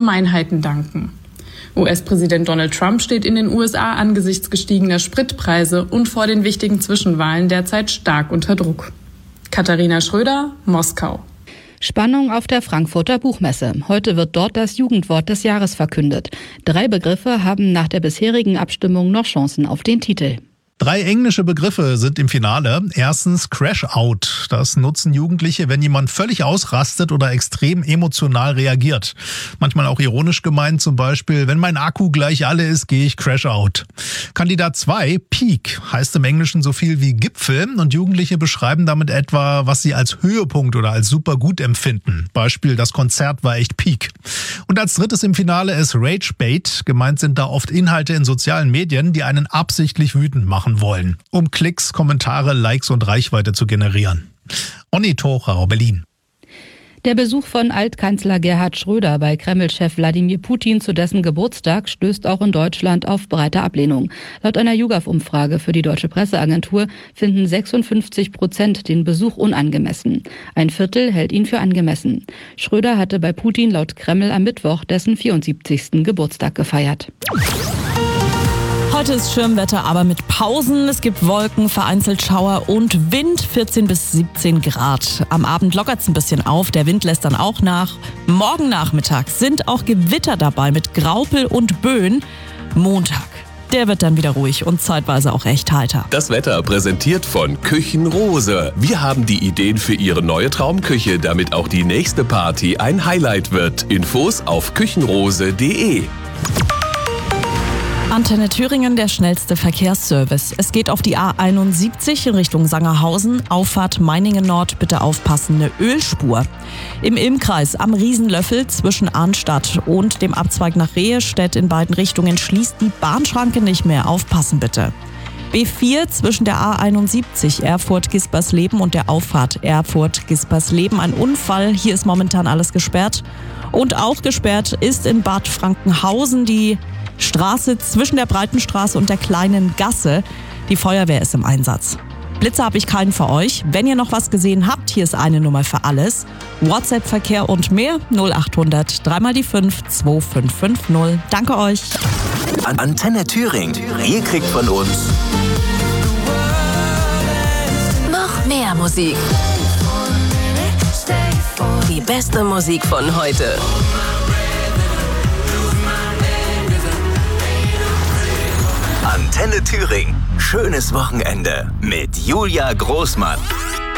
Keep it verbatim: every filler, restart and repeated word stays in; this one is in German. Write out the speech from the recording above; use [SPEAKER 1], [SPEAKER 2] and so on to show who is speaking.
[SPEAKER 1] Gemeinheiten danken. U S-Präsident Donald Trump steht in den U S A angesichts gestiegener Spritpreise und vor den wichtigen Zwischenwahlen derzeit stark unter Druck. Katharina Schröder, Moskau.
[SPEAKER 2] Spannung auf der Frankfurter Buchmesse. Heute wird dort das Jugendwort des Jahres verkündet. Drei Begriffe haben nach der bisherigen Abstimmung noch Chancen auf den Titel.
[SPEAKER 3] Drei englische Begriffe sind im Finale. Erstens Crash-Out. Das nutzen Jugendliche, wenn jemand völlig ausrastet oder extrem emotional reagiert. Manchmal auch ironisch gemeint, zum Beispiel, wenn mein Akku gleich alle ist, gehe ich Crash-Out. Kandidat zwei, Peak, heißt im Englischen so viel wie Gipfel und Jugendliche beschreiben damit etwa, was sie als Höhepunkt oder als super gut empfinden. Beispiel, das Konzert war echt Peak. Und als drittes im Finale ist Rage-Bait. Gemeint sind da oft Inhalte in sozialen Medien, die einen absichtlich wütend machen wollen, um Klicks, Kommentare, Likes und Reichweite zu generieren. Onni Tochau, Berlin.
[SPEAKER 2] Der Besuch von Altkanzler Gerhard Schröder bei Kreml-Chef Wladimir Putin zu dessen Geburtstag stößt auch in Deutschland auf breite Ablehnung. Laut einer YouGov-Umfrage für die Deutsche Presseagentur finden sechsundfünfzig Prozent den Besuch unangemessen. Ein Viertel hält ihn für angemessen. Schröder hatte bei Putin laut Kreml am Mittwoch dessen vierundsiebzigsten Geburtstag gefeiert.
[SPEAKER 4] Heute ist Schirmwetter, aber mit Pausen. Es gibt Wolken, vereinzelt Schauer und Wind, vierzehn bis siebzehn Grad. Am Abend lockert es ein bisschen auf, der Wind lässt dann auch nach. Morgen Nachmittag sind auch Gewitter dabei mit Graupel und Böen. Montag, der wird dann wieder ruhig und zeitweise auch echt heiter.
[SPEAKER 5] Das Wetter präsentiert von Küchenrose. Wir haben die Ideen für Ihre neue Traumküche, damit auch die nächste Party ein Highlight wird. Infos auf küchenrose punkt de.
[SPEAKER 4] Antenne Thüringen, der schnellste Verkehrsservice. Es geht auf die A einundsiebzig in Richtung Sangerhausen. Auffahrt Meiningen Nord, bitte aufpassen, eine Ölspur. Im Ilmkreis am Riesenlöffel zwischen Arnstadt und dem Abzweig nach Rehestedt in beiden Richtungen schließt die Bahnschranke nicht mehr. Aufpassen bitte. B vier zwischen der A einundsiebzig Erfurt-Gispersleben und der Auffahrt Erfurt-Gispersleben. Ein Unfall, hier ist momentan alles gesperrt. Und auch gesperrt ist in Bad Frankenhausen die Straße zwischen der Breitenstraße und der kleinen Gasse. Die Feuerwehr ist im Einsatz. Blitze habe ich keinen für euch. Wenn ihr noch was gesehen habt, hier ist eine Nummer für alles. WhatsApp-Verkehr und mehr null achthundert drei mal die fünf zwei fünf fünf null. Danke euch.
[SPEAKER 6] Antenne Thüringen. Ihr kriegt von uns
[SPEAKER 7] noch mehr Musik. Die beste Musik von heute.
[SPEAKER 6] Antenne Thüringen. Schönes Wochenende mit Julia Großmann.